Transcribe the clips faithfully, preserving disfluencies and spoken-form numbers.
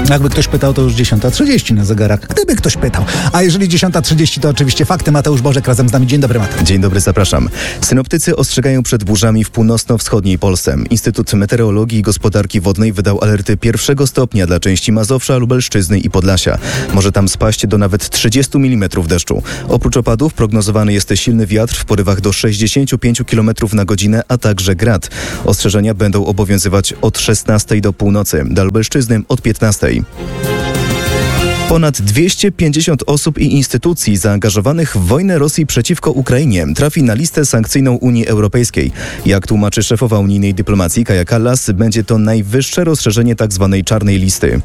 Jakby ktoś pytał, to już dziesiąta trzydzieści na zegarach. Gdyby ktoś pytał. A jeżeli dziesiąta trzydzieści, to oczywiście fakty. Mateusz Bożek razem z nami. Dzień dobry, Mateusz. Dzień dobry, zapraszam. Synoptycy ostrzegają przed burzami w północno-wschodniej Polsce. Instytut Meteorologii i Gospodarki Wodnej wydał alerty pierwszego stopnia dla części Mazowsza, Lubelszczyzny i Podlasia. Może tam spaść do nawet trzydziestu milimetrów deszczu. Oprócz opadów prognozowany jest silny wiatr w porywach do sześćdziesięciu pięciu kilometrów na godzinę, a także grad. Ostrzeżenia będą obowiązywać od szesnastej do północy, dla Lubelszczyzny od piętnastej. Ponad dwieście pięćdziesiąt osób i instytucji zaangażowanych w wojnę Rosji przeciwko Ukrainie trafi na listę sankcyjną Unii Europejskiej. Jak tłumaczy szefowa unijnej dyplomacji Kaja Kallas, będzie to najwyższe rozszerzenie tzw. czarnej listy.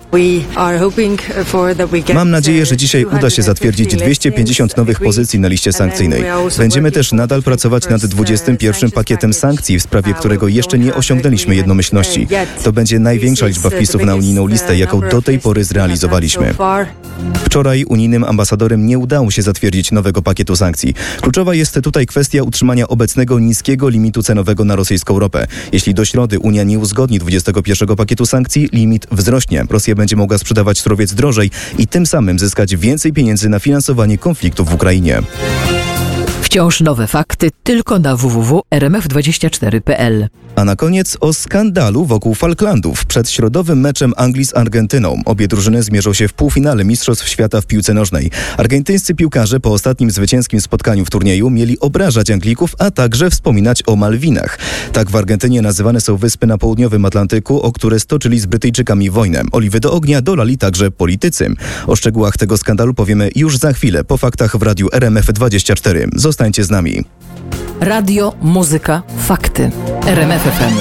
Mam nadzieję, że dzisiaj uda się zatwierdzić dwieście pięćdziesiąt nowych pozycji na liście sankcyjnej. Będziemy też nadal pracować nad dwudziestym pierwszym pakietem sankcji, w sprawie którego jeszcze nie osiągnęliśmy jednomyślności. To będzie największa liczba wpisów na unijną listę, jaką do tej pory zrealizowaliśmy. Wczoraj unijnym ambasadorem nie udało się zatwierdzić nowego pakietu sankcji. Kluczowa jest tutaj kwestia utrzymania obecnego niskiego limitu cenowego na rosyjską ropę. Jeśli do środy Unia nie uzgodni dwudziestego pierwszego pakietu sankcji, limit wzrośnie. Rosja będzie mogła sprzedawać surowiec drożej i tym samym zyskać więcej pieniędzy na finansowanie konfliktu w Ukrainie. Wciąż nowe fakty tylko na w w w kropka r m f dwadzieścia cztery kropka p l. A na koniec o skandalu wokół Falklandów. Przed środowym meczem Anglii z Argentyną obie drużyny zmierzą się w półfinale Mistrzostw Świata w piłce nożnej. Argentyńscy piłkarze po ostatnim zwycięskim spotkaniu w turnieju mieli obrażać Anglików, a także wspominać o Malwinach. Tak w Argentynie nazywane są wyspy na południowym Atlantyku, o które stoczyli z Brytyjczykami wojnę. Oliwy do ognia dolali także politycy. O szczegółach tego skandalu powiemy już za chwilę, po faktach w radiu R M F dwadzieścia cztery. Zostańcie z nami. Radio, muzyka, fakty. R M F F M.